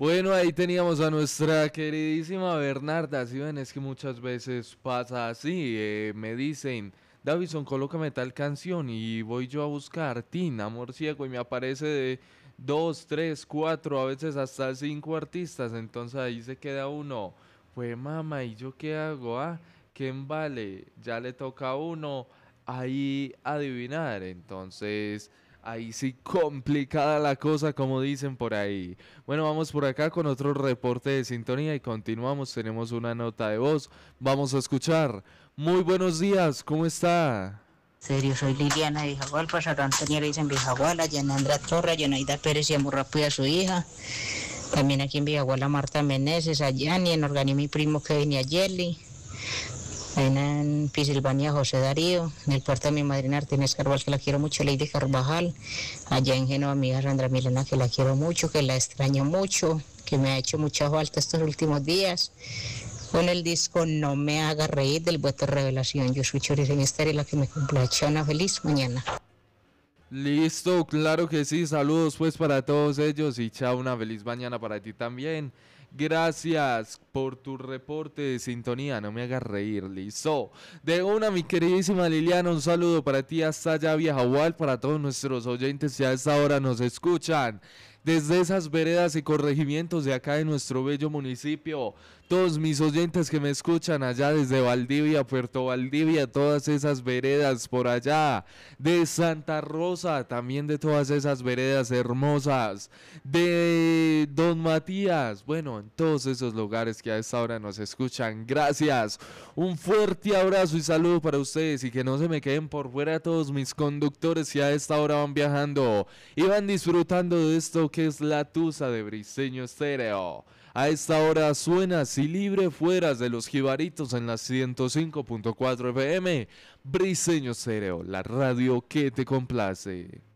Bueno, ahí teníamos a nuestra queridísima Bernarda. Si ven, es que muchas veces pasa así. Me dicen, Davison, colócame tal canción y voy yo a buscar Tin, Amor Ciego, y me aparece de dos, tres, cuatro, a veces hasta cinco artistas. Entonces ahí se queda uno. Pues mamá, ¿y yo qué hago? ¿Quién vale? Ya le toca a uno ahí adivinar. Entonces, ahí sí complicada la cosa, como dicen por ahí. Bueno, vamos por acá con otro reporte de sintonía y continuamos. Tenemos una nota de voz. Vamos a escuchar. Muy buenos días, ¿cómo está? Serio, soy Liliana de Vijagual, Santo Antonio le dicen Vijagual, allá en Andra Torres, Yonaida Pérez y Amurrapuya, su hija. También aquí en Vijagual a Marta Meneses, a Yanni, en Organi mi primo Kevin y a Yeli. En Pisilvania José Darío, en el puerto de mi madrina Artínez Carval, que la quiero mucho, Lady Carvajal. Allá en Génova mi hija Sandra Milena, que la quiero mucho, que la extraño mucho, que me ha hecho mucha falta estos últimos días. Con el disco No me haga reír del Boete Revelación. Yo soy Chorizo Estéreo, la que me complace. Una feliz mañana. Listo, claro que sí. Saludos pues para todos ellos y chao, una feliz mañana para ti también. Gracias por tu reporte de sintonía, no me hagas reír, listo. De una, mi queridísima Liliana, un saludo para ti hasta allá, Viejagual, para todos nuestros oyentes que a esta hora nos escuchan. Desde esas veredas y corregimientos de acá de nuestro bello municipio, todos mis oyentes que me escuchan allá desde Valdivia, Puerto Valdivia, todas esas veredas por allá, de Santa Rosa, también de todas esas veredas hermosas, de Don Matías, bueno, en todos esos lugares que a esta hora nos escuchan, gracias, un fuerte abrazo y saludo para ustedes y que no se me queden por fuera todos mis conductores que a esta hora van viajando y van disfrutando de esto que es la tusa de Briseño Estéreo. A esta hora suena así libre fueras de los jibaritos en la 105.4 FM. Briseño Estéreo, la radio que te complace.